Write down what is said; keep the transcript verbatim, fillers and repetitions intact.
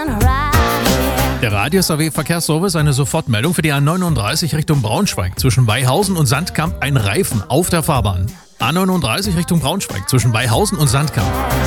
Der Radius A W Verkehrsservice, eine Sofortmeldung für die A neununddreißig Richtung Braunschweig. Zwischen Beihausen und Sandkamp ein Reifen auf der Fahrbahn. A neununddreißig Richtung Braunschweig zwischen Beihausen und Sandkamp.